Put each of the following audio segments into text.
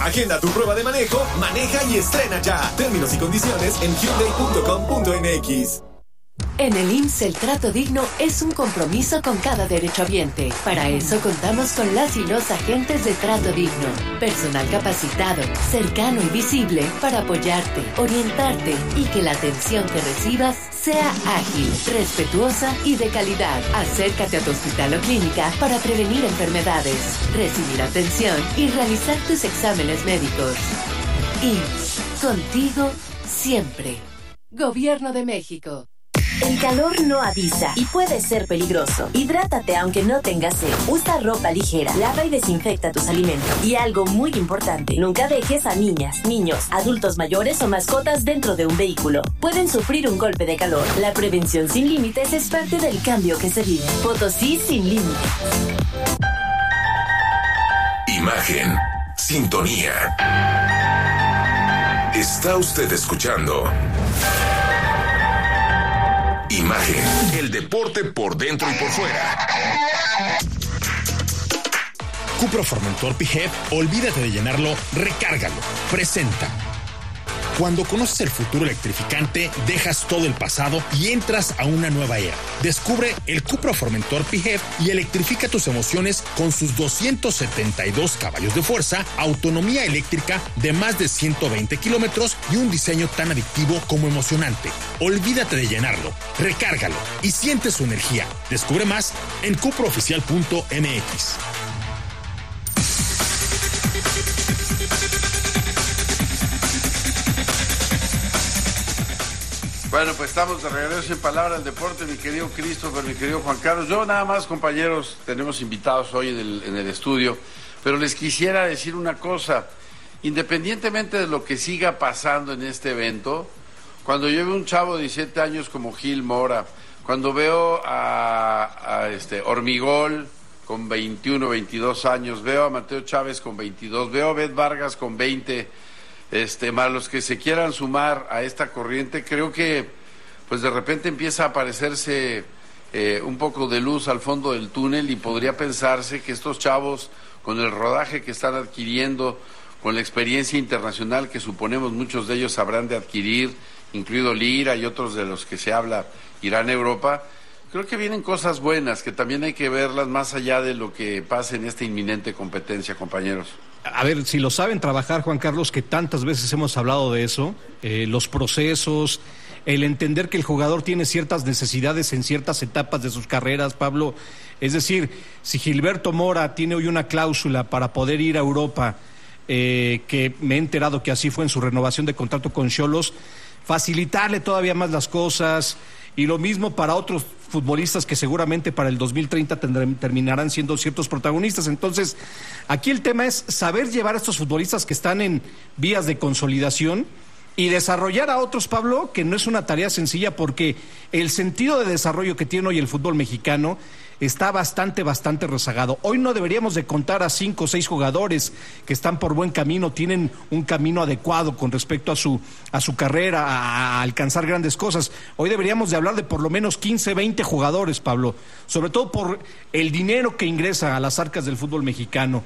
Agenda tu prueba de manejo, maneja y estrena ya. Términos y condiciones en Hyundai.com.mx. En el IMSS el trato digno es un compromiso con cada derechohabiente. Para eso contamos con las y los agentes de trato digno. Personal capacitado, cercano y visible para apoyarte, orientarte y que la atención que recibas sea ágil, respetuosa y de calidad. Acércate a tu hospital o clínica para prevenir enfermedades, recibir atención y realizar tus exámenes médicos. IMSS, contigo siempre. Gobierno de México. El calor no avisa y puede ser peligroso. Hidrátate aunque no tengas sed. Usa ropa ligera, lava y desinfecta tus alimentos. Y algo muy importante, nunca dejes a niñas, niños, adultos mayores o mascotas dentro de un vehículo. Pueden sufrir un golpe de calor. La prevención sin límites es parte del cambio que se vive. Potosí sin límites. Imagen, sintonía. Está usted escuchando Imagen, el deporte por dentro y por fuera. Cupra Formentor PHEV, olvídate de llenarlo, recárgalo. Presenta. Cuando conoces el futuro electrificante, dejas todo el pasado y entras a una nueva era. Descubre el Cupra Formentor PHEV y electrifica tus emociones con sus 272 caballos de fuerza, autonomía eléctrica de más de 120 kilómetros y un diseño tan adictivo como emocionante. Olvídate de llenarlo, recárgalo y siente su energía. Descubre más en cupraoficial.mx. Bueno, pues estamos de regreso en Palabra del Deporte, mi querido Christopher, mi querido Juan Carlos. Yo nada más, compañeros, tenemos invitados hoy en el estudio, pero les quisiera decir una cosa. Independientemente de lo que siga pasando en este evento, cuando yo veo un chavo de 17 años como Gil Mora, cuando veo a Hormigol con 21, 22 años, veo a Mateo Chávez con 22, veo a Bet Vargas con 20, más los que se quieran sumar a esta corriente, creo que pues de repente empieza a aparecerse un poco de luz al fondo del túnel y podría pensarse que estos chavos, con el rodaje que están adquiriendo, con la experiencia internacional que suponemos muchos de ellos habrán de adquirir, incluido Lira y otros de los que se habla irán a Europa, creo que vienen cosas buenas que también hay que verlas más allá de lo que pase en esta inminente competencia, compañeros. A ver, si lo saben trabajar, Juan Carlos, que tantas veces hemos hablado de eso, los procesos, el entender que el jugador tiene ciertas necesidades en ciertas etapas de sus carreras, Pablo. Es decir, si Gilberto Mora tiene hoy una cláusula para poder ir a Europa, que me he enterado que así fue en su renovación de contrato con Xolos, facilitarle todavía más las cosas, y lo mismo para otros futbolistas que seguramente para el 2030 terminarán siendo ciertos protagonistas. Entonces, aquí el tema es saber llevar a estos futbolistas que están en vías de consolidación y desarrollar a otros, Pablo, que no es una tarea sencilla, porque el sentido de desarrollo que tiene hoy el fútbol mexicano está bastante rezagado. Hoy no deberíamos de contar a 5 o 6 jugadores que están por buen camino, tienen un camino adecuado con respecto a su carrera, a alcanzar grandes cosas. Hoy deberíamos de hablar de por lo menos 15, 20 jugadores, Pablo, sobre todo por el dinero que ingresa a las arcas del fútbol mexicano,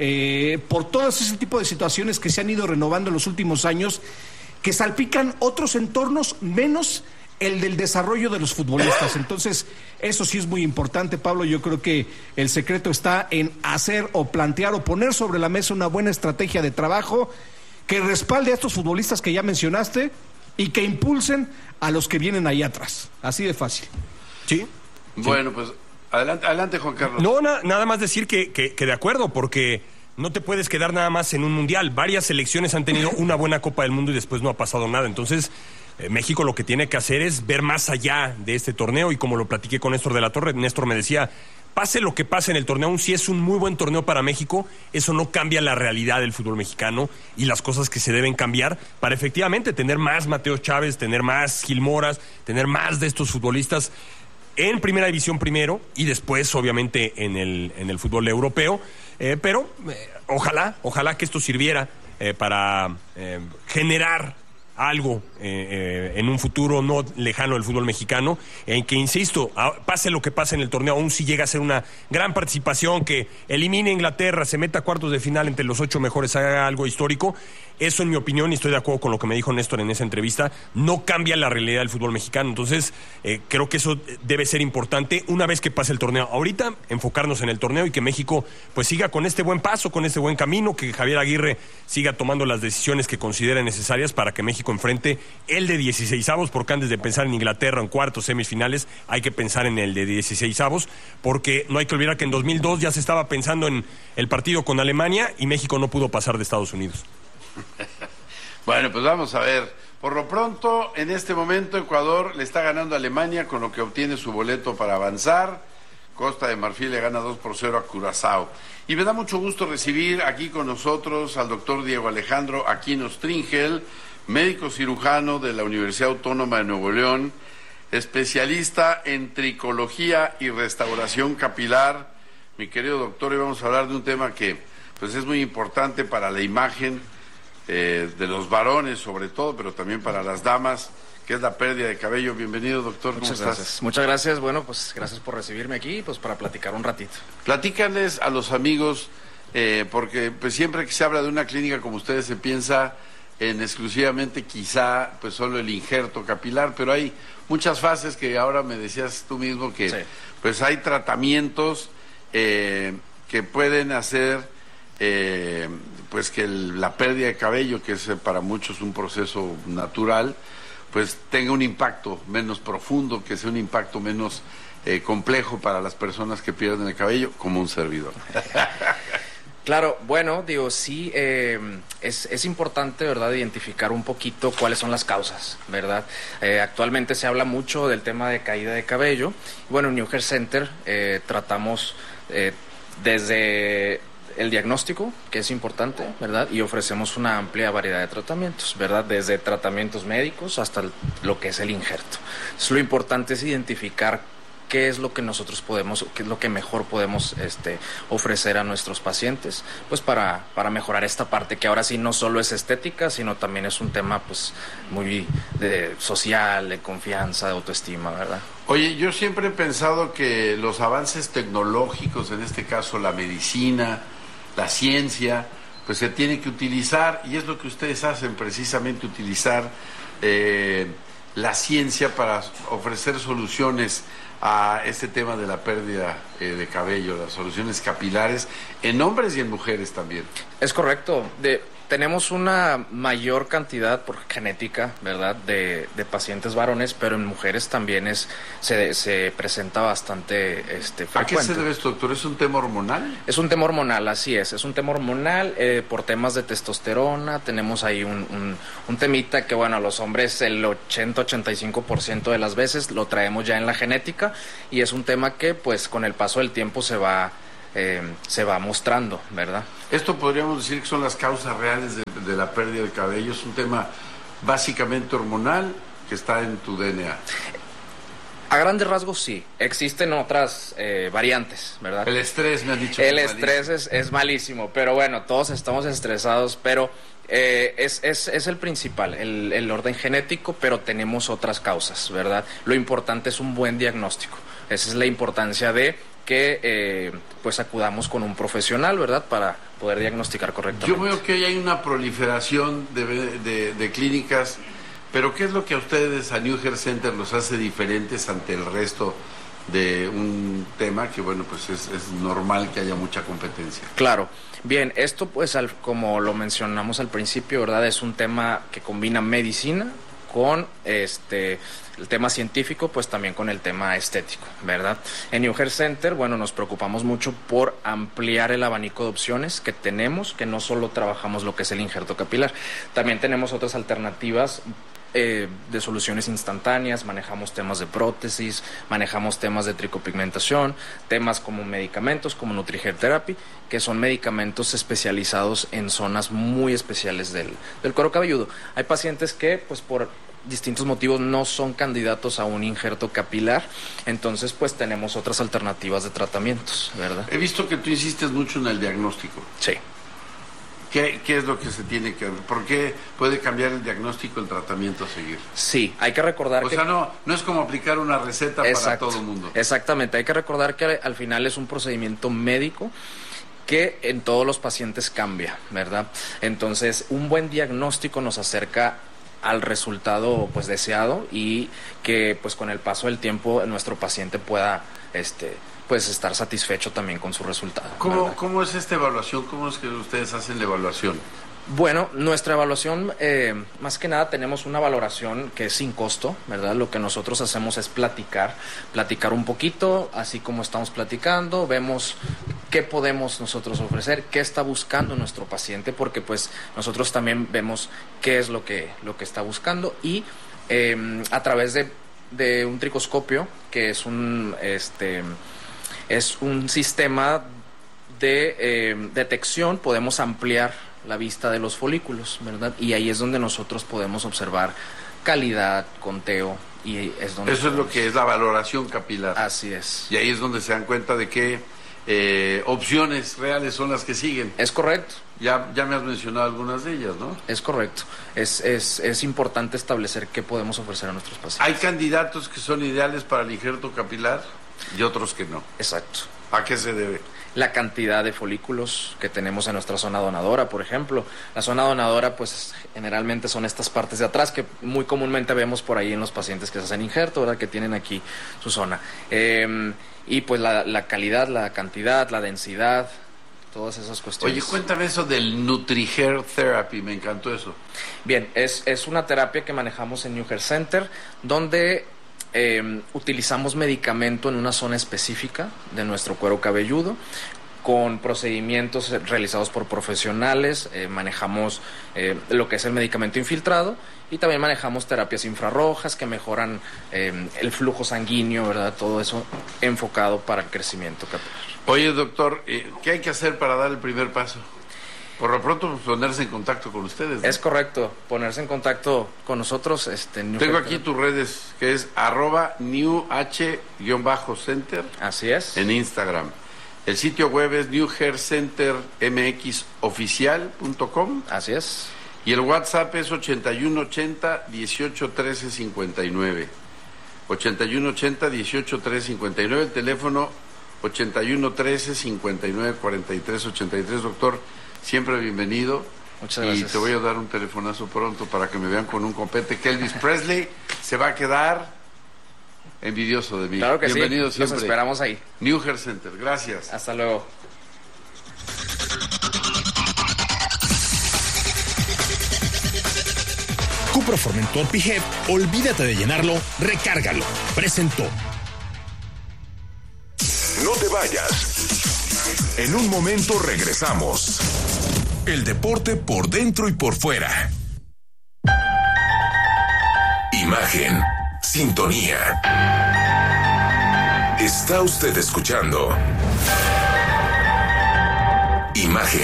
por todo ese tipo de situaciones que se han ido renovando en los últimos años, que salpican otros entornos menos el del desarrollo de los futbolistas. Entonces, eso sí es muy importante, Pablo. Yo creo que el secreto está en hacer o plantear o poner sobre la mesa una buena estrategia de trabajo que respalde a estos futbolistas que ya mencionaste y que impulsen a los que vienen ahí atrás. Así de fácil. ¿Sí? Bueno, pues adelante, Juan Carlos. No, nada más decir que de acuerdo, porque no te puedes quedar nada más en un mundial. Varias selecciones han tenido una buena Copa del Mundo y después no ha pasado nada. Entonces, México lo que tiene que hacer es ver más allá de este torneo, y como lo platiqué con Néstor de la Torre, Néstor me decía, pase lo que pase en el torneo, aun si es un muy buen torneo para México, eso no cambia la realidad del fútbol mexicano y las cosas que se deben cambiar para efectivamente tener más Mateo Chávez, tener más Gil Moras, tener más de estos futbolistas en primera división primero y después obviamente en el fútbol europeo, pero ojalá que esto sirviera para generar algo en un futuro no lejano del fútbol mexicano, en que, insisto, pase lo que pase en el torneo, aún si llega a ser una gran participación, que elimine a Inglaterra, se meta a cuartos de final entre los 8 mejores, haga algo histórico. Eso, en mi opinión, y estoy de acuerdo con lo que me dijo Néstor en esa entrevista, no cambia la realidad del fútbol mexicano. Entonces, creo que eso debe ser importante una vez que pase el torneo. Ahorita, enfocarnos en el torneo y que México pues siga con este buen paso, con este buen camino, que Javier Aguirre siga tomando las decisiones que considere necesarias para que México enfrente el de 16avos, porque antes de pensar en Inglaterra en cuartos, semifinales, hay que pensar en el de 16avos, porque no hay que olvidar que en 2002 ya se estaba pensando en el partido con Alemania y México no pudo pasar de Estados Unidos. Bueno, pues vamos a ver. Por lo pronto, en este momento, Ecuador le está ganando a Alemania, con lo que obtiene su boleto para avanzar. Costa de Marfil le gana 2-0 a Curazao. Y me da mucho gusto recibir aquí con nosotros al doctor Diego Alejandro Aquino Stringel, médico cirujano de la Universidad Autónoma de Nuevo León, especialista en tricología y restauración capilar. Mi querido doctor, hoy vamos a hablar de un tema que pues es muy importante para la imagen de los varones sobre todo, pero también para las damas, que es la pérdida de cabello. Bienvenido, doctor. ¿Cómo estás? Muchas gracias. Bueno, pues gracias por recibirme aquí, pues para platicar un ratito. Platícanles a los amigos, porque pues siempre que se habla de una clínica como ustedes se piensa en exclusivamente quizá pues solo el injerto capilar, pero hay muchas fases que ahora me decías tú mismo que sí, pues hay tratamientos que pueden hacer pues que la pérdida de cabello, que es para muchos un proceso natural, pues tenga un impacto menos profundo, que sea un impacto menos complejo para las personas que pierden el cabello, como un servidor. Claro, bueno, digo, sí, es importante, ¿verdad?, identificar un poquito cuáles son las causas, ¿verdad? Actualmente se habla mucho del tema de caída de cabello. Bueno, en New Hair Center tratamos desde el diagnóstico, que es importante, ¿verdad? Y ofrecemos una amplia variedad de tratamientos, ¿verdad? Desde tratamientos médicos hasta lo que es el injerto. Entonces, lo importante es identificar qué es lo que nosotros podemos, qué es lo que mejor podemos ofrecer a nuestros pacientes, pues para mejorar esta parte que ahora sí no solo es estética, sino también es un tema pues muy social, de confianza, de autoestima, ¿verdad? Oye, yo siempre he pensado que los avances tecnológicos, en este caso la medicina, la ciencia, pues se tiene que utilizar, y es lo que ustedes hacen precisamente, utilizar la ciencia para ofrecer soluciones a este tema de la pérdida de cabello, las soluciones capilares en hombres y en mujeres también. Es correcto. Tenemos una mayor cantidad por genética, ¿verdad?, de pacientes varones, pero en mujeres también se presenta bastante frecuente. ¿A qué se debe esto, doctor? ¿Es un tema hormonal? Es un tema hormonal, así es un tema hormonal por temas de testosterona. Tenemos ahí un temita que, bueno, a los hombres el 80-85% de las veces lo traemos ya en la genética, y es un tema que, pues, con el paso del tiempo se va mostrando, ¿verdad? Esto podríamos decir que son las causas reales de la pérdida de cabello. Es un tema básicamente hormonal que está en tu DNA. A grandes rasgos sí, existen otras variantes, ¿verdad? El estrés, me han dicho. El estrés es malísimo, pero bueno, todos estamos estresados, pero es el principal, el orden genético, pero tenemos otras causas, ¿verdad? Lo importante es un buen diagnóstico. Esa es la importancia de que pues acudamos con un profesional, ¿verdad?, para poder diagnosticar correctamente. Yo veo que hay una proliferación de clínicas, pero ¿qué es lo que a ustedes, a New Hair Center, los hace diferentes ante el resto de un tema que, bueno, pues es normal que haya mucha competencia? Claro. Bien, esto pues como lo mencionamos al principio, ¿verdad?, es un tema que combina medicina con el tema científico, pues también con el tema estético, ¿verdad? En New Hair Center, bueno, nos preocupamos mucho por ampliar el abanico de opciones que tenemos, que no solo trabajamos lo que es el injerto capilar, también tenemos otras alternativas de soluciones instantáneas, manejamos temas de prótesis, manejamos temas de tricopigmentación, temas como medicamentos, como Nutrihair Therapy, que son medicamentos especializados en zonas muy especiales del cuero cabelludo. Hay pacientes que, pues por distintos motivos, no son candidatos a un injerto capilar, entonces pues tenemos otras alternativas de tratamientos, ¿verdad? He visto que tú insistes mucho en el diagnóstico. Sí. ¿Qué es lo que se tiene que ver? ¿Por qué puede cambiar el diagnóstico, el tratamiento a seguir? Sí, hay que recordar que... O sea, no es como aplicar una receta para todo el mundo. Exactamente, hay que recordar que al final es un procedimiento médico que en todos los pacientes cambia, ¿verdad? Entonces, un buen diagnóstico nos acerca al resultado pues deseado y que pues con el paso del tiempo nuestro paciente pueda pues estar satisfecho también con su resultado. ¿Cómo es esta evaluación? ¿Cómo es que ustedes hacen la evaluación? Bueno, nuestra evaluación, más que nada tenemos una valoración que es sin costo, ¿verdad? Lo que nosotros hacemos es platicar un poquito, así como estamos platicando, vemos qué podemos nosotros ofrecer, qué está buscando nuestro paciente, porque pues nosotros también vemos qué es lo que está buscando y a través de un tricoscopio, que es un sistema de detección, podemos ampliar la vista de los folículos, ¿verdad? Y ahí es donde nosotros podemos observar calidad, conteo, y es donde... Eso es lo que es la valoración capilar. Así es. Y ahí es donde se dan cuenta de qué opciones reales son las que siguen. Es correcto. Ya me has mencionado algunas de ellas, ¿no? Es correcto. Es importante establecer qué podemos ofrecer a nuestros pacientes. ¿Hay candidatos que son ideales para el injerto capilar y otros que no? Exacto. ¿A qué se debe? La cantidad de folículos que tenemos en nuestra zona donadora, por ejemplo. La zona donadora, pues, generalmente son estas partes de atrás que muy comúnmente vemos por ahí en los pacientes que se hacen injerto, ¿verdad? Que tienen aquí su zona. Y pues la calidad, la cantidad, la densidad, todas esas cuestiones. Oye, cuéntame eso del NutriHair Therapy, me encantó eso. Bien, es una terapia que manejamos en New Hair Center, donde utilizamos medicamento en una zona específica de nuestro cuero cabelludo, con procedimientos realizados por profesionales, manejamos lo que es el medicamento infiltrado y también manejamos terapias infrarrojas que mejoran el flujo sanguíneo, ¿verdad? Todo eso enfocado para el crecimiento capilar. Oye, doctor, ¿qué hay que hacer para dar el primer paso? Por lo pronto, ponerse en contacto con ustedes, ¿no? Es correcto, ponerse en contacto con nosotros. Tengo aquí tus redes, que es @newh_center. Así es. En Instagram. El sitio web es newhaircentermxoficial.com. Así es. Y el WhatsApp es 8180 18 13 59. 8180 18 13 59. El teléfono 81 13 59 43 83. Doctor, siempre bienvenido. Muchas gracias. Y te voy a dar un telefonazo pronto para que me vean con un copete que Elvis Presley se va a quedar envidioso de mí. Claro que bienvenido sí. Siempre. Los esperamos ahí. New Hair Center. Gracias. Hasta luego. Cupra Formentor PHEP, olvídate de llenarlo, recárgalo. Presentó. No te vayas. En un momento regresamos. El deporte por dentro y por fuera. Imagen. Sintonía. Está usted escuchando. Imagen.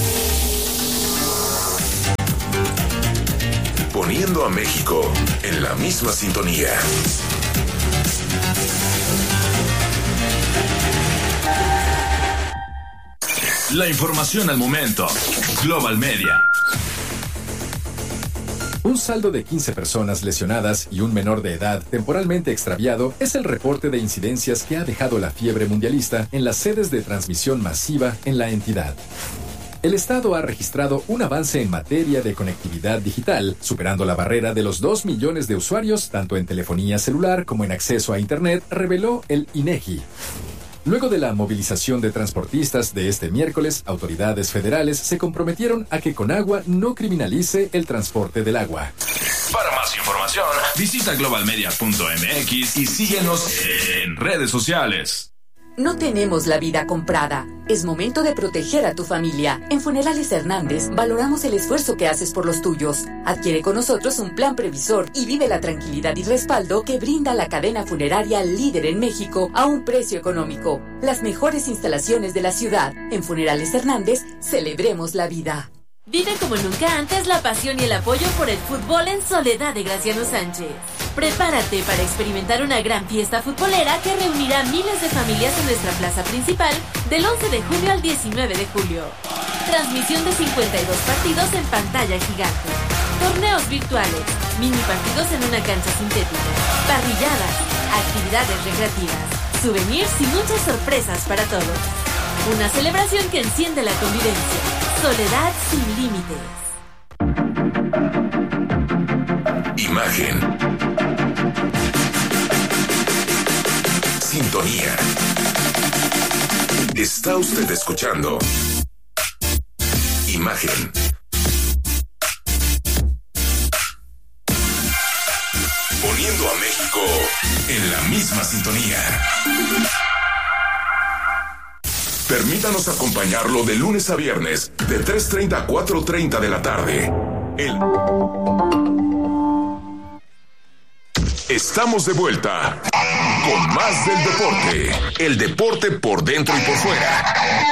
Poniendo a México en la misma sintonía. La información al momento. Global Media. Un saldo de 15 personas lesionadas y un menor de edad temporalmente extraviado es el reporte de incidencias que ha dejado la fiebre mundialista en las sedes de transmisión masiva en la entidad. El Estado ha registrado un avance en materia de conectividad digital, superando la barrera de los 2 millones de usuarios, tanto en telefonía celular como en acceso a Internet, reveló el INEGI. Luego de la movilización de transportistas de este miércoles, autoridades federales se comprometieron a que Conagua no criminalice el transporte del agua. Para más información, visita globalmedia.mx y síguenos en redes sociales. No tenemos la vida comprada. Es momento de proteger a tu familia. En Funerales Hernández valoramos el esfuerzo que haces por los tuyos. Adquiere con nosotros un plan previsor y vive la tranquilidad y respaldo que brinda la cadena funeraria líder en México a un precio económico. Las mejores instalaciones de la ciudad. En Funerales Hernández, celebremos la vida. Vive como nunca antes la pasión y el apoyo por el fútbol en Soledad de Graciano Sánchez. Prepárate para experimentar una gran fiesta futbolera que reunirá miles de familias en nuestra plaza principal del 11 de junio al 19 de julio. Transmisión de 52 partidos en pantalla gigante. Torneos virtuales, mini partidos en una cancha sintética, parrilladas, actividades recreativas, souvenirs y muchas sorpresas para todos. Una celebración que enciende la convivencia. Soledad sin límites. Imagen. Sintonía. Está usted escuchando Imagen. Poniendo a México en la misma sintonía. Permítanos acompañarlo de lunes a viernes, de 3:30 a 4:30 de la tarde. Estamos de vuelta con más del deporte. El deporte por dentro y por fuera.